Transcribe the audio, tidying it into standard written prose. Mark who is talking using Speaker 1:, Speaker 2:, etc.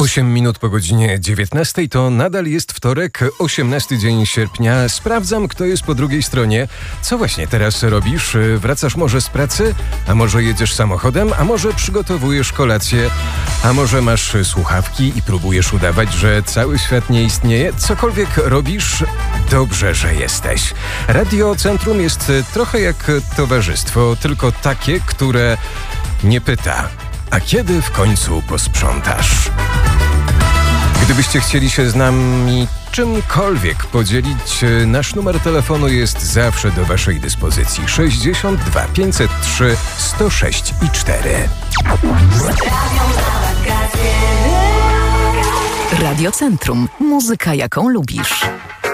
Speaker 1: 8 minut po godzinie 19 to nadal jest wtorek, 18 dzień sierpnia. Sprawdzam, kto jest po drugiej stronie. Co właśnie teraz robisz? Wracasz może z pracy? A może jedziesz samochodem? A może przygotowujesz kolację? A może masz słuchawki i próbujesz udawać, że cały świat nie istnieje? Cokolwiek robisz, dobrze, że jesteś. Radio Centrum jest trochę jak towarzystwo, tylko takie, które nie pyta: a kiedy w końcu posprzątasz? Gdybyście chcieli się z nami czymkolwiek podzielić, nasz numer telefonu jest zawsze do waszej dyspozycji. 62 503 106 i 4.
Speaker 2: Radio Centrum. Muzyka, jaką lubisz.